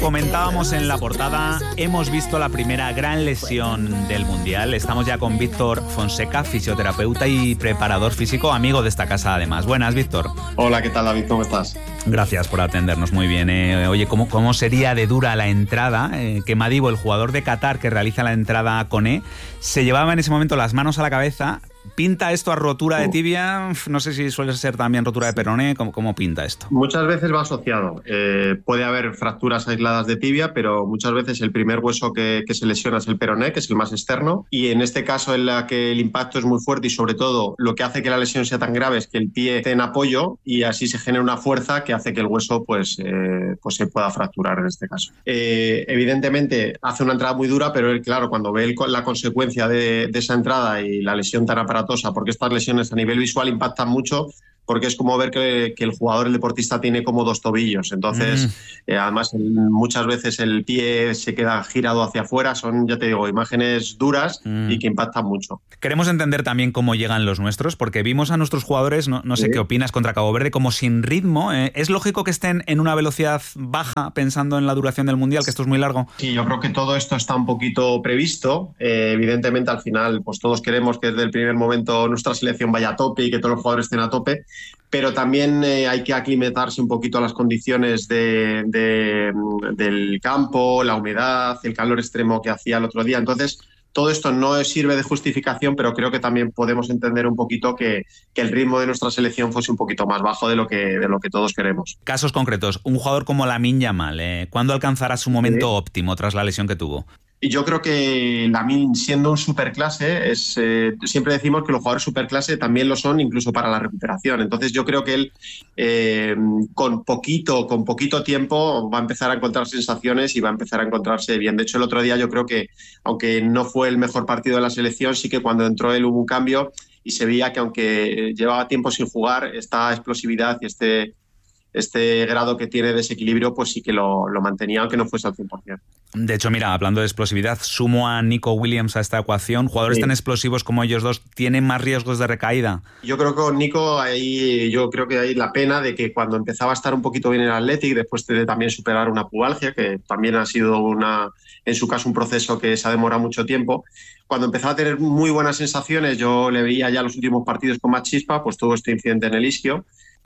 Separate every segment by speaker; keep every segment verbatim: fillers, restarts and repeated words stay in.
Speaker 1: Comentábamos en la portada, hemos visto la primera gran lesión del Mundial. Estamos ya con Víctor Fonseca, fisioterapeuta y preparador físico, amigo de esta casa además. Buenas, Víctor.
Speaker 2: Hola, ¿qué tal, David? ¿Cómo estás?
Speaker 1: Gracias por atendernos, muy bien. Eh, oye, ¿cómo, ¿cómo sería de dura la entrada? Eh, que Madibo, el jugador de Qatar que realiza la entrada a Koné, se llevaba en ese momento las manos a la cabeza. ¿Pinta esto a rotura de tibia? No sé si suele ser también rotura de peroné. ¿Cómo, cómo pinta esto?
Speaker 2: Muchas veces va asociado. Eh, puede haber fracturas aisladas de tibia, pero muchas veces el primer hueso que, que se lesiona es el peroné, que es el más externo. Y en este caso, en la que el impacto es muy fuerte y sobre todo lo que hace que la lesión sea tan grave es que el pie esté en apoyo y así se genera una fuerza que hace que el hueso pues, eh, pues se pueda fracturar en este caso. Eh, evidentemente hace una entrada muy dura, pero él, claro, cuando ve el, la consecuencia de, de esa entrada y la lesión tan aparatosa, porque estas lesiones a nivel visual impactan mucho, porque es como ver que, que el jugador, el deportista, tiene como dos tobillos. Entonces, mm. eh, además, el, muchas veces el pie se queda girado hacia afuera. Son, ya te digo, imágenes duras mm. y que impactan mucho.
Speaker 1: Queremos entender también cómo llegan los nuestros, porque vimos a nuestros jugadores, no, no sé sí. qué opinas, contra Cabo Verde, como sin ritmo. ¿Eh? ¿Es lógico que estén en una velocidad baja pensando en la duración del Mundial, que esto es muy largo?
Speaker 2: Sí, yo creo que todo esto está un poquito previsto. Eh, evidentemente, al final, pues todos queremos que desde el primer momento nuestra selección vaya a tope y que todos los jugadores estén a tope. Pero también eh, hay que aclimatarse un poquito a las condiciones de, de, del campo, la humedad, el calor extremo que hacía el otro día. Entonces, todo esto no sirve de justificación, pero creo que también podemos entender un poquito que, que el ritmo de nuestra selección fuese un poquito más bajo de lo que, de lo que todos queremos.
Speaker 1: Casos concretos, un jugador como Lamine Yamal, ¿eh? ¿cuándo alcanzará su momento sí. óptimo tras la lesión que tuvo?
Speaker 2: Y yo creo que Lamine, siendo un superclase, es, eh, siempre decimos que los jugadores superclase también lo son incluso para la recuperación. Entonces yo creo que él eh, con poquito, con poquito tiempo va a empezar a encontrar sensaciones y va a empezar a encontrarse bien. De hecho, el otro día yo creo que, aunque no fue el mejor partido de la selección, sí que cuando entró él hubo un cambio y se veía que aunque llevaba tiempo sin jugar, esta explosividad y este... este grado que tiene de desequilibrio, pues sí que lo, lo mantenía, aunque no fuese al cien por ciento.
Speaker 1: De hecho, mira, hablando de explosividad, sumo a Nico Williams a esta ecuación. Jugadores sí. tan explosivos como ellos dos, ¿tienen más riesgos de recaída?
Speaker 2: Yo creo que con Nico, ahí, yo creo que hay la pena de que cuando empezaba a estar un poquito bien en el Athletic, después de también superar una pubalgia, que también ha sido, una, en su caso, un proceso que se ha demorado mucho tiempo, cuando empezaba a tener muy buenas sensaciones, yo le veía ya los últimos partidos con más chispa, pues tuvo este incidente en el isquio,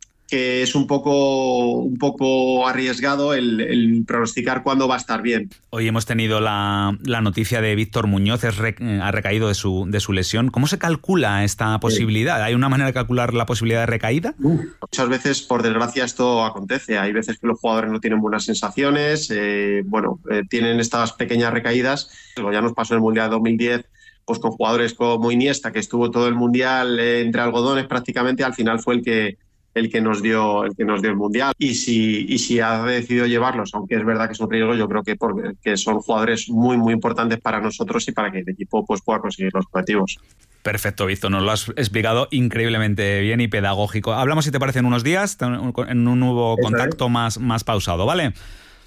Speaker 2: que es un poco, un poco arriesgado el, el pronosticar cuándo va a estar bien.
Speaker 1: Hoy hemos tenido la, la noticia de Víctor Muñoz, es re, ha recaído de su, de su lesión. ¿Cómo se calcula esta posibilidad? ¿Hay una manera de calcular la posibilidad de recaída?
Speaker 2: Muchas veces, por desgracia, esto acontece. Hay veces que los jugadores no tienen buenas sensaciones, eh, bueno, eh, tienen estas pequeñas recaídas. Ya nos pasó en el Mundial de dos mil diez, pues con jugadores como Iniesta, que estuvo todo el Mundial eh, entre algodones prácticamente, al final fue el que el que nos dio el que nos dio el Mundial. Y si, y si ha decidido llevarlos, aunque es verdad que es un riesgo, yo creo que, por, que son jugadores muy, muy importantes para nosotros y para que el equipo pues, pueda conseguir los objetivos.
Speaker 1: Perfecto, Víctor, nos lo has explicado increíblemente bien y pedagógico. Hablamos, si te parece, en unos días, en un nuevo Eso contacto es. más, más pausado, ¿vale?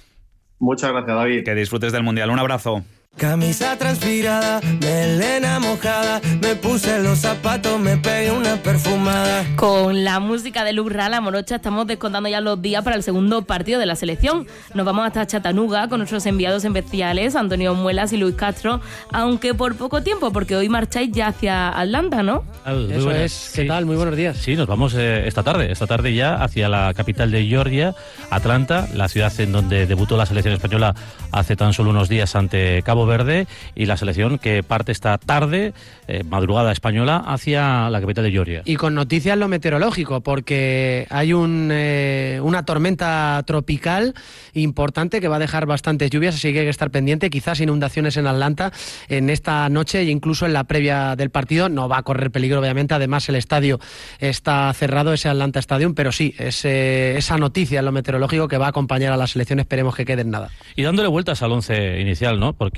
Speaker 2: Muchas gracias, David.
Speaker 1: Que disfrutes del Mundial. Un abrazo.
Speaker 3: Camisa transpirada, melena mojada, me puse los zapatos, me pegué una perfumada.
Speaker 4: Con la música de Lurra, la morocha, estamos descontando ya los días para el segundo partido de la selección. Nos vamos hasta Chattanooga con nuestros enviados especiales, Antonio Muelas y Luis Castro, aunque por poco tiempo, porque hoy marcháis ya hacia Atlanta, ¿no?
Speaker 5: Eso buenas. es, ¿qué sí. tal? Muy buenos días. Sí, nos vamos eh, esta tarde, esta tarde ya hacia la capital de Georgia, Atlanta, la ciudad en donde debutó la selección española hace tan solo unos días ante Cabo Verde, y la selección que parte esta tarde, eh, madrugada española, hacia la capital de Georgia.
Speaker 6: Y con noticias en lo meteorológico, porque hay un, eh, una tormenta tropical importante que va a dejar bastantes lluvias, así que hay que estar pendiente, quizás inundaciones en Atlanta en esta noche e incluso en la previa del partido. No va a correr peligro, obviamente, además el estadio está cerrado, ese Atlanta Stadium, pero sí, es, eh, esa noticia en lo meteorológico que va a acompañar a la selección, esperemos que quede en nada.
Speaker 5: Y dándole vueltas al once inicial, ¿no? Porque yo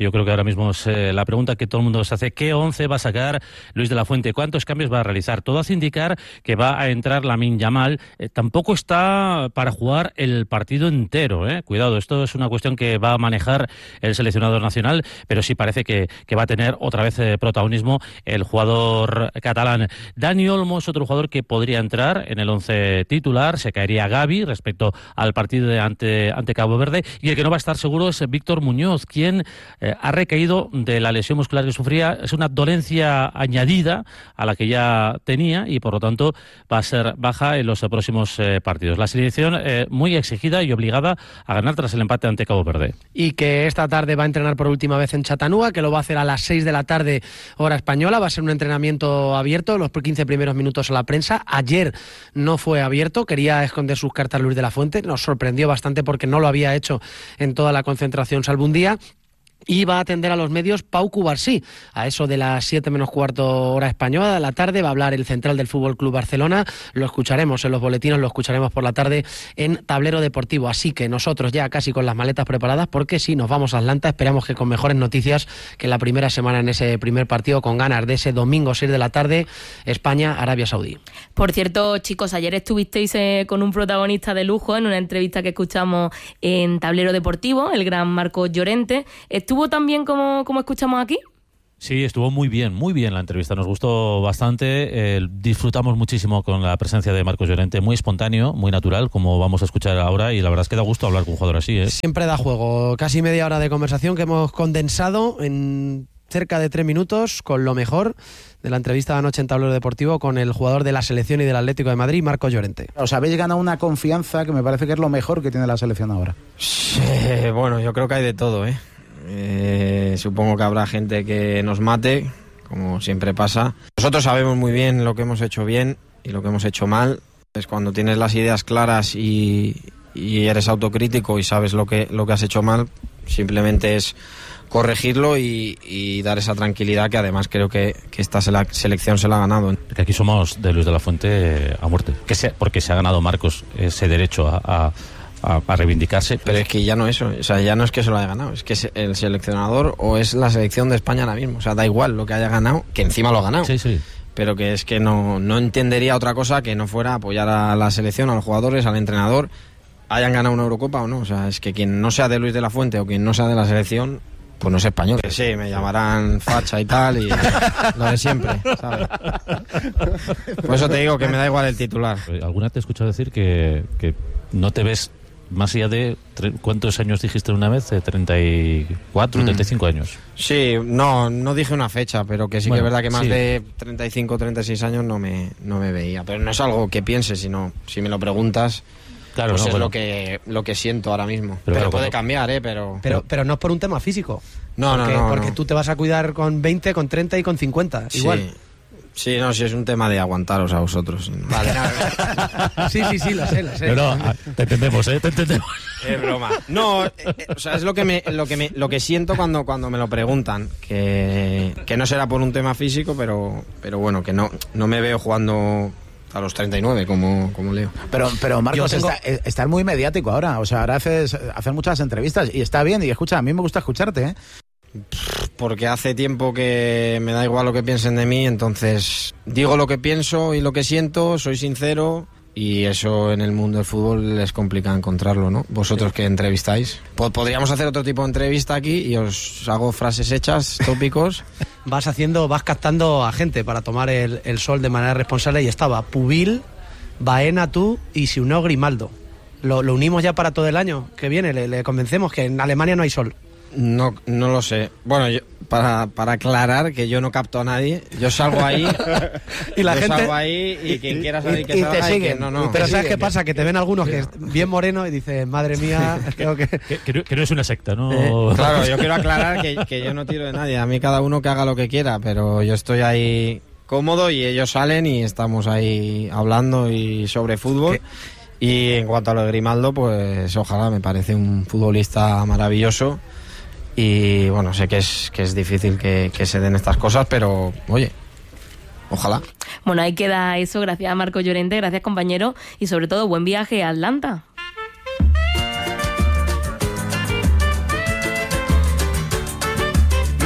Speaker 5: yo creo que ahora mismo es eh, la pregunta que todo el mundo se hace. ¿Qué once va a sacar Luis de la Fuente? ¿Cuántos cambios va a realizar? Todo hace indicar que va a entrar Lamine Yamal. Eh, tampoco está para jugar el partido entero, ¿eh? Cuidado, esto es una cuestión que va a manejar el seleccionador nacional, pero sí parece que, que va a tener otra vez eh, protagonismo el jugador catalán. Dani Olmo es otro jugador que podría entrar en el once titular. Se caería Gavi respecto al partido de ante, ante Cabo Verde, y el que no va a estar seguro es Víctor Muñoz, quien eh, ha recaído de la lesión muscular que sufría. Es una dolencia añadida a la que ya tenía y por lo tanto va a ser baja en los próximos eh, partidos. La selección eh, muy exigida y obligada a ganar tras el empate ante Cabo Verde.
Speaker 6: Y que esta tarde va a entrenar por última vez en Chattanooga, que lo va a hacer a las seis de la tarde hora española. Va a ser un entrenamiento abierto, los quince primeros minutos a la prensa. Ayer no fue abierto, quería esconder sus cartas Luis de la Fuente, nos sorprendió bastante porque no lo había hecho en toda la concentración salvo un día. Y va a atender a los medios Pau Cubarsí. A eso de las siete menos cuarto hora española de la tarde va a hablar el central del Fútbol Club Barcelona. Lo escucharemos en los boletinos, lo escucharemos por la tarde en Tablero Deportivo. Así que nosotros ya casi con las maletas preparadas, porque sí, nos vamos a Atlanta. Esperamos que con mejores noticias que la primera semana en ese primer partido, con ganas de ese domingo seis de la tarde, España-Arabia Saudí.
Speaker 4: Por cierto, chicos, ayer estuvisteis eh, con un protagonista de lujo en una entrevista que escuchamos en Tablero Deportivo, el gran Marcos Llorente. ¿Estuvo tan bien como, como escuchamos aquí?
Speaker 5: Sí, estuvo muy bien, muy bien la entrevista, nos gustó bastante, eh, disfrutamos muchísimo con la presencia de Marcos Llorente, muy espontáneo, muy natural, como vamos a escuchar ahora, y la verdad es que da gusto hablar con un jugador así, ¿eh?
Speaker 6: Siempre da juego, casi media hora de conversación que hemos condensado en cerca de tres minutos con lo mejor de la entrevista de anoche en Tablero Deportivo con el jugador de la selección y del Atlético de Madrid, Marcos Llorente.
Speaker 7: Os habéis ganado una confianza que me parece que es lo mejor que tiene la selección ahora.
Speaker 8: Sí, bueno, yo creo que hay de todo, ¿eh? Eh, supongo que habrá gente que nos mate, como siempre pasa. Nosotros sabemos muy bien lo que hemos hecho bien y lo que hemos hecho mal. Es cuando tienes las ideas claras y, y eres autocrítico y sabes lo que, lo que has hecho mal, simplemente es corregirlo y, y dar esa tranquilidad que además creo que, que esta selección se la ha ganado.
Speaker 5: Que aquí somos de Luis de la Fuente a muerte, que se, porque se ha ganado Marcos ese derecho a... a A, a reivindicarse.
Speaker 8: Pero es que ya no eso, o sea, ya no es que se lo haya ganado, es que es el seleccionador o es la selección de España ahora mismo, o sea, da igual lo que haya ganado, que encima lo ha ganado.
Speaker 5: Sí, sí.
Speaker 8: Pero que es que no, no entendería otra cosa que no fuera apoyar a la selección, a los jugadores, al entrenador, hayan ganado una Eurocopa o no, o sea, es que quien no sea de Luis de la Fuente o quien no sea de la selección, pues no es español. Sí, me llamarán facha y tal, y lo de siempre, ¿sabes? Por eso te digo que me da igual el titular.
Speaker 5: ¿Alguna te he escuchado decir que, que no te ves más allá de... ¿Cuántos años dijiste una vez? ¿treinta y cuatro, treinta y cinco años?
Speaker 8: Sí, no, no dije una fecha, pero que sí, bueno, que es verdad que más
Speaker 5: sí.
Speaker 8: de treinta y cinco, treinta y seis años no me, no me veía. Pero no es algo que piense, sino si me lo preguntas... Claro, pues no, es bueno. lo que lo que siento ahora mismo. Pero, pero claro, puede cuando... cambiar, ¿eh? Pero,
Speaker 6: pero pero no es por un tema físico.
Speaker 8: No,
Speaker 6: porque,
Speaker 8: no, no.
Speaker 6: Porque
Speaker 8: no.
Speaker 6: tú te vas a cuidar con veinte, con treinta y con cincuenta.
Speaker 8: Sí.
Speaker 6: Igual.
Speaker 8: Sí, no, sí es un tema de aguantaros a vosotros.
Speaker 6: Vale. Sí, sí, sí, lo sé, lo sé.
Speaker 5: Pero no, te entendemos, ¿eh? Te entendemos.
Speaker 8: Es broma. No, eh, eh, o sea, es lo que me, lo que me, lo que siento cuando, cuando me lo preguntan, que, que no será por un tema físico, pero, pero bueno, que no, no me veo jugando a los treinta y nueve como, como Leo.
Speaker 7: Pero, pero Marcos,
Speaker 6: tengo...
Speaker 7: está, estás muy mediático ahora, o sea, ahora haces, haces muchas entrevistas y está bien, y escucha, a mí me gusta escucharte, ¿eh?
Speaker 8: Porque hace tiempo que me da igual lo que piensen de mí, entonces digo lo que pienso y lo que siento, soy sincero, y eso en el mundo del fútbol es complicado encontrarlo, ¿no? Vosotros que entrevistáis. Podríamos hacer otro tipo de entrevista aquí y os hago frases hechas, tópicos.
Speaker 6: Vas haciendo, vas captando a gente para tomar el, el sol de manera responsable, y estaba Pubil, Baena, tú y si no Grimaldo. Lo, lo unimos ya para todo el año que viene, le, le convencemos que en Alemania no hay sol.
Speaker 8: No, no lo sé. Bueno, yo, para, para aclarar que yo no capto a nadie, yo salgo ahí
Speaker 6: y la
Speaker 8: yo
Speaker 6: gente
Speaker 8: salgo ahí y quien quiera salir que
Speaker 7: y
Speaker 8: salga
Speaker 7: te siguen,
Speaker 8: y que no, no.
Speaker 6: Pero ¿sabes
Speaker 7: siguen,
Speaker 6: qué pasa? Que te ven algunos que es bien moreno y dices, madre mía, creo que...
Speaker 5: Que, que, no, que no es una secta, ¿no?
Speaker 8: Eh, claro, yo quiero aclarar que, que yo no tiro de nadie, a mí cada uno que haga lo que quiera, pero yo estoy ahí cómodo y ellos salen y estamos ahí hablando y sobre fútbol. ¿Qué? Y en cuanto a lo de Grimaldo, pues ojalá, me parece un futbolista maravilloso. Y bueno, sé que es que es difícil que, que se den estas cosas, pero oye, ojalá.
Speaker 4: Bueno, ahí queda eso. Gracias a Marcos Llorente, gracias compañero, y sobre todo buen viaje a Atlanta.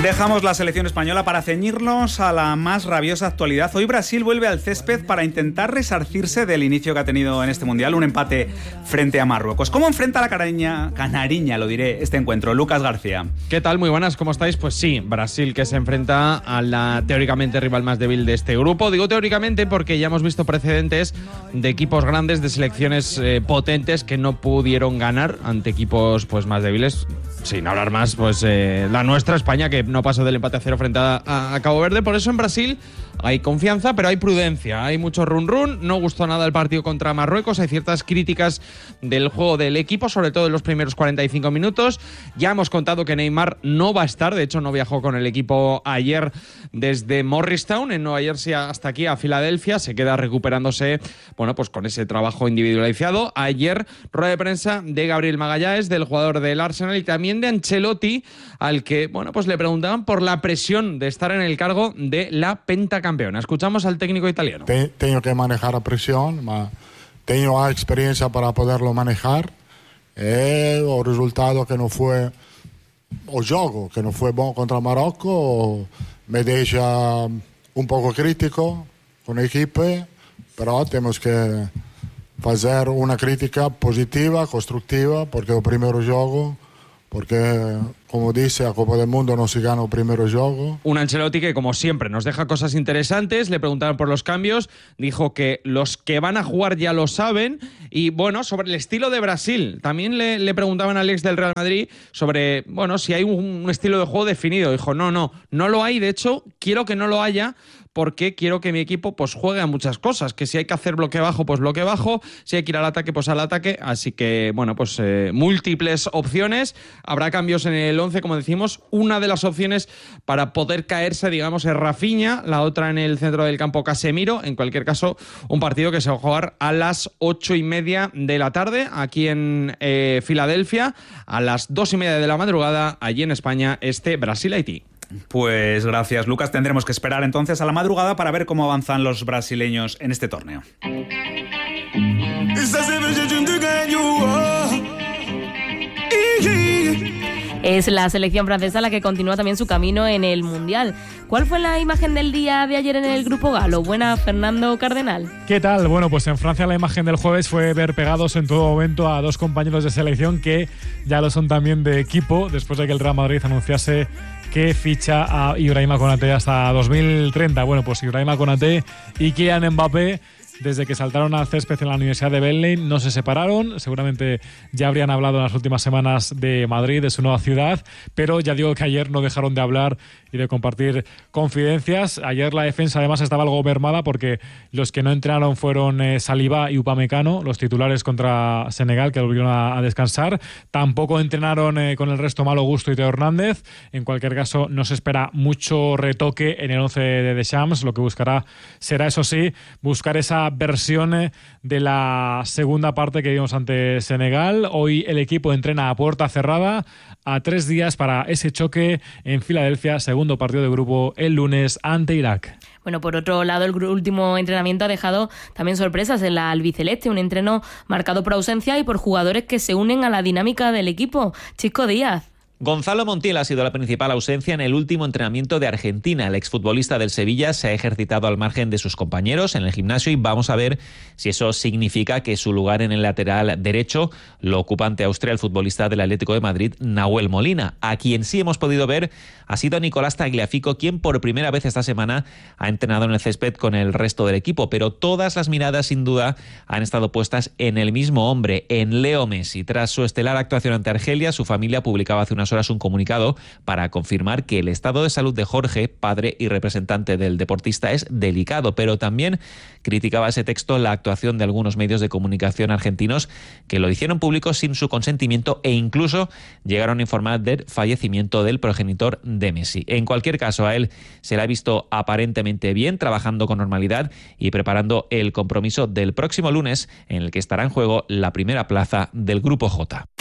Speaker 1: Dejamos la selección española para ceñirnos a la más rabiosa actualidad. Hoy Brasil vuelve al césped para intentar resarcirse del inicio que ha tenido en este Mundial, un empate frente a Marruecos. ¿Cómo enfrenta la canariña, canariña, lo diré, este encuentro? Lucas García.
Speaker 9: ¿Qué tal? Muy buenas, ¿cómo estáis? Pues sí, Brasil que se enfrenta a la teóricamente rival más débil de este grupo. Digo teóricamente porque ya hemos visto precedentes de equipos grandes, de selecciones eh, potentes que no pudieron ganar ante equipos pues más débiles. Sin hablar más, pues eh, la nuestra, España, que no pasó del empate a cero frente a, a, a Cabo Verde. Por eso en Brasil hay confianza, pero hay prudencia. Hay mucho run run. No gustó nada el partido contra Marruecos. Hay ciertas críticas del juego del equipo, sobre todo en los primeros cuarenta y cinco minutos. Ya hemos contado que Neymar no va a estar. De hecho, no viajó con el equipo ayer desde Morristown, en Nueva Jersey, hasta aquí a Filadelfia. Se queda recuperándose, bueno, pues con ese trabajo individualizado. Ayer, rueda de prensa de Gabriel Magalhães, del jugador del Arsenal, y también de Ancelotti, al que, bueno, pues le preguntaban por la presión de estar en el cargo de la pentacampeona. Escuchamos al técnico italiano.
Speaker 10: Te, tengo que manejar la presión, ma tengo la experiencia para poderlo manejar. E o resultado que no fue, o juego que no fue bueno contra Marocco, me deja un poco crítico con el equipo, pero tenemos que hacer una crítica positiva, constructiva, porque el primer juego, porque, como dice, a Copa del Mundo no se gana el primer juego.
Speaker 9: Un Ancelotti que, como siempre, nos deja cosas interesantes. Le preguntaron por los cambios, dijo que los que van a jugar ya lo saben. Y, bueno, sobre el estilo de Brasil, también le, le preguntaban al ex del Real Madrid sobre, bueno, si hay un, un estilo de juego definido. Dijo, no, no, no lo hay. De hecho, quiero que no lo haya, porque quiero que mi equipo pues juegue a muchas cosas, que si hay que hacer bloque bajo, pues bloque bajo, si hay que ir al ataque, pues al ataque. Así que, bueno, pues eh, múltiples opciones. Habrá cambios en el once, como decimos. Una de las opciones para poder caerse, digamos, es Rafinha, la otra en el centro del campo Casemiro. En cualquier caso, un partido que se va a jugar a las ocho y media de la tarde aquí en eh, Filadelfia, a las dos y media de la madrugada allí en España, este Brasil-Haití.
Speaker 1: Pues gracias, Lucas. Tendremos que esperar entonces a la madrugada para ver cómo avanzan los brasileños en este torneo.
Speaker 4: Es la selección francesa la que continúa también su camino en el Mundial. ¿Cuál fue la imagen del día de ayer en el grupo galo? Buena, Fernando Cardenal.
Speaker 11: ¿Qué tal? Bueno, pues en Francia la imagen del jueves fue ver pegados en todo momento a dos compañeros de selección que ya lo son también de equipo, después de que el Real Madrid anunciase que ficha a Ibrahima Konaté hasta dos mil treinta. Bueno, pues Ibrahima Konaté y Kylian Mbappé, desde que saltaron al césped en la Universidad de Berlín, no se separaron. Seguramente ya habrían hablado en las últimas semanas de Madrid, de su nueva ciudad, pero ya digo que ayer no dejaron de hablar y de compartir confidencias. Ayer la defensa además estaba algo mermada porque los que no entrenaron fueron eh, Saliba y Upamecano, los titulares contra Senegal, que volvieron a, a descansar. Tampoco entrenaron eh, con el resto Malo Gusto y Teo Hernández. En cualquier caso, no se espera mucho retoque en el once de Deschamps. Lo que buscará será, eso sí, buscar esa versión de la segunda parte que vimos ante Senegal. Hoy el equipo entrena a puerta cerrada a tres días para ese choque en Filadelfia, segundo partido de grupo el lunes ante Irak.
Speaker 4: Bueno, por otro lado, el último entrenamiento ha dejado también sorpresas en la albiceleste, un entreno marcado por ausencia y por jugadores que se unen a la dinámica del equipo. Chisco Díaz.
Speaker 12: Gonzalo Montiel ha sido la principal ausencia en el último entrenamiento de Argentina. El exfutbolista del Sevilla se ha ejercitado al margen de sus compañeros en el gimnasio y vamos a ver si eso significa que su lugar en el lateral derecho lo ocupa ante Austria el futbolista del Atlético de Madrid, Nahuel Molina. A quien sí hemos podido ver ha sido Nicolás Tagliafico, quien por primera vez esta semana ha entrenado en el césped con el resto del equipo, pero todas las miradas sin duda han estado puestas en el mismo hombre, en Leo Messi. Tras su estelar actuación ante Argelia, su familia publicaba hace unas horas un comunicado para confirmar que el estado de salud de Jorge, padre y representante del deportista, es delicado, pero también criticaba ese texto la actuación de algunos medios de comunicación argentinos que lo hicieron público sin su consentimiento e incluso llegaron a informar del fallecimiento del progenitor de Messi. En cualquier caso, a él se le ha visto aparentemente bien, trabajando con normalidad y preparando el compromiso del próximo lunes, en el que estará en juego la primera plaza del Grupo J.